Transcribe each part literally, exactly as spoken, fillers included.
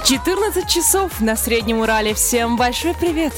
четырнадцать часов на Среднем Урале. Всем большой привет!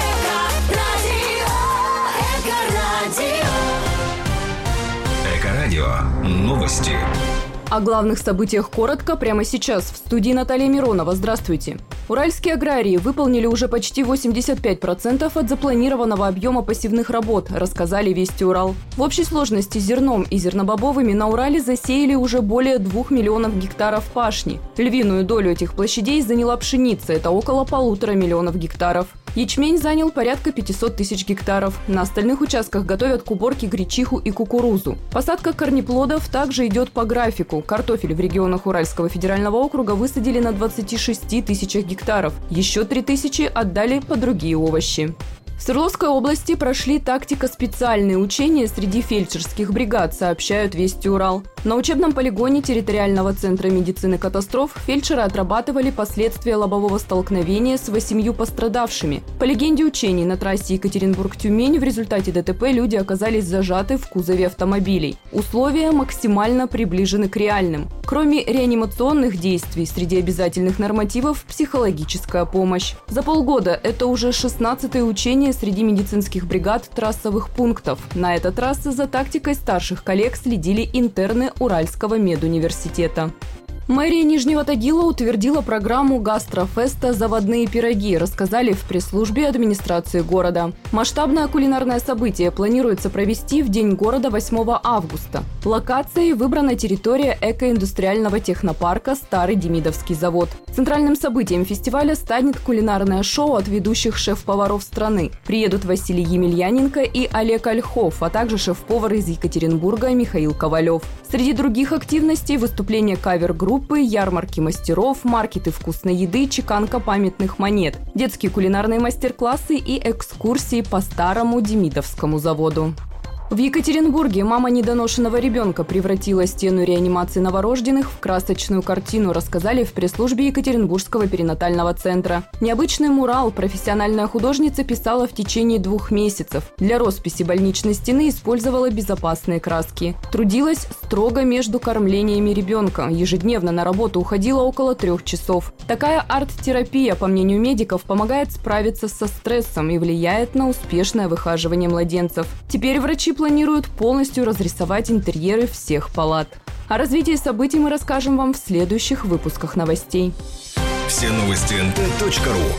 Эко-радио. Новости. О главных событиях коротко прямо сейчас. В студии Наталья Миронова. Здравствуйте. Уральские аграрии выполнили уже почти восемьдесят пять процентов от запланированного объема посевных работ, рассказали Вести Урал. В общей сложности зерном и зернобобовыми на Урале засеяли уже более двух миллионов гектаров пашни. Львиную долю этих площадей заняла пшеница – это около полутора миллионов гектаров. Ячмень занял порядка пятьсот тысяч гектаров. На остальных участках готовят к уборке гречиху и кукурузу. Посадка корнеплодов также идет по графику. Картофель в регионах Уральского федерального округа высадили на двадцати шести тысячах гектаров. Еще три тысячи отдали по другие овощи. В Свердловской области прошли тактико-специальные учения среди фельдшерских бригад, сообщают Вести Урал. На учебном полигоне территориального центра медицины катастроф фельдшеры отрабатывали последствия лобового столкновения с восемью пострадавшими. По легенде учений, на трассе Екатеринбург-Тюмень в результате ДТП люди оказались зажаты в кузове автомобилей. Условия максимально приближены к реальным. Кроме реанимационных действий, среди обязательных нормативов – психологическая помощь. За полгода это уже шестнадцатое учение среди медицинских бригад трассовых пунктов. На этот раз за тактикой старших коллег следили интерны Уральского медуниверситета. Мэрия Нижнего Тагила утвердила программу гастрофеста «Заводные пироги», рассказали в пресс-службе администрации города. Масштабное кулинарное событие планируется провести в День города восьмого августа. Локацией выбрана территория экоиндустриального технопарка «Старый Демидовский завод». Центральным событием фестиваля станет кулинарное шоу от ведущих шеф-поваров страны. Приедут Василий Емельяненко и Олег Ольхов, а также шеф-повар из Екатеринбурга Михаил Ковалев. Среди других активностей – выступление кавер-групп, ярмарки мастеров, маркеты вкусной еды, чеканка памятных монет, детские кулинарные мастер-классы и экскурсии по Старому Демидовскому заводу. В Екатеринбурге мама недоношенного ребенка превратила стену реанимации новорожденных в красочную картину, рассказали в пресс-службе Екатеринбургского перинатального центра. Необычный мурал профессиональная художница писала в течение двух месяцев. Для росписи больничной стены использовала безопасные краски. Трудилась строго между кормлениями ребенка. Ежедневно на работу уходила около трех часов. Такая арт-терапия, по мнению медиков, помогает справиться со стрессом и влияет на успешное выхаживание младенцев. Теперь врачи планируют полностью разрисовать интерьеры всех палат. О развитии событий мы расскажем вам в следующих выпусках новостей. Все новости эн тэ точка ру